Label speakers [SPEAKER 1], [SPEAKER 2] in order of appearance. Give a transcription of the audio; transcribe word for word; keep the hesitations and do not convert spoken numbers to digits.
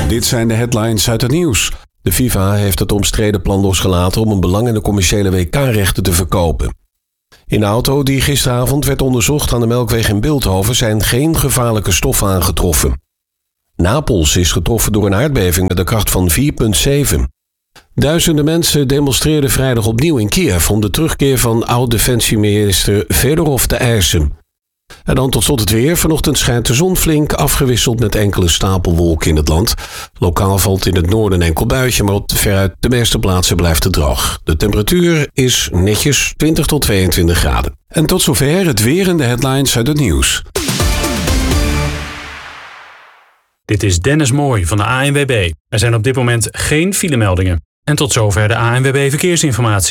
[SPEAKER 1] Dit zijn de headlines uit het nieuws. De FIFA heeft het omstreden plan losgelaten om een belang in de commerciële W K-rechten te verkopen. In de auto die gisteravond werd onderzocht aan de Melkweg in Bilthoven zijn geen gevaarlijke stoffen aangetroffen. Napels is getroffen door een aardbeving met een kracht van vier komma zeven. Duizenden mensen demonstreerden vrijdag opnieuw in Kiev om de terugkeer van oud-defensieminister Fedorov te eisen. En dan tot slot het weer. Vanochtend schijnt de zon flink, afgewisseld met enkele stapelwolken in het land. Lokaal valt in het noorden een enkel buitje, maar op veruit de meeste plaatsen blijft het droog. De temperatuur is netjes twintig tot tweeëntwintig graden. En tot zover het weer en de headlines uit het nieuws.
[SPEAKER 2] Dit is Dennis Mooij van de A N W B. Er zijn op dit moment geen filemeldingen. En tot zover de A N W B Verkeersinformatie.